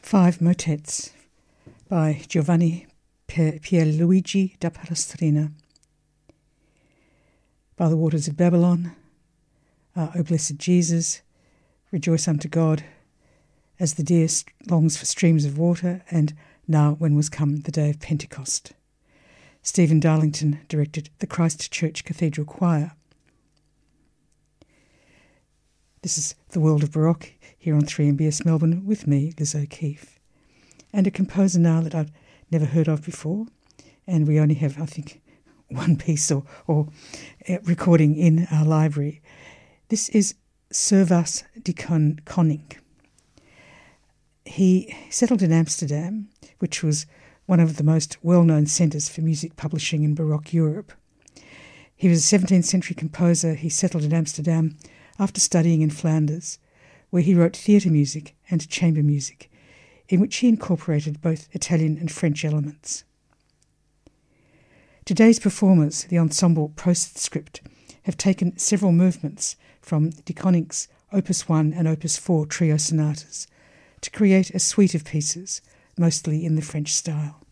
5 motets by Giovanni Pierluigi da Palestrina. By the waters of Babylon, O blessed Jesus, rejoice unto God, as the deer longs for streams of water, and now when was come the day of Pentecost. Stephen Darlington directed the Christ Church Cathedral Choir. This is The World of Baroque here on 3MBS Melbourne with me, Liz O'Keefe, and a composer now that I've never heard of before, and we only have, I think, one piece or recording in our library. This is Servaas de Koning. He settled in Amsterdam, which was one of the most well-known centres for music publishing in Baroque Europe. He was a 17th century composer. He settled in Amsterdam after studying in Flanders, where he wrote theatre music and chamber music, in which he incorporated both Italian and French elements. Today's performers, the ensemble Postscript, have taken several movements from de Koning's Opus 1 and Opus 4 trio sonatas to create a suite of pieces, mostly in the French style.